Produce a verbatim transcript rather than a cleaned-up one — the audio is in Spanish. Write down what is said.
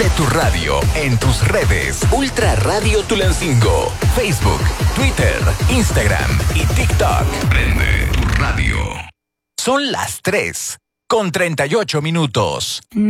Prende tu radio en tus redes. Ultra Radio Tulancingo. Facebook, Twitter, Instagram y TikTok. Prende tu radio. Son las tres con treinta y ocho minutos.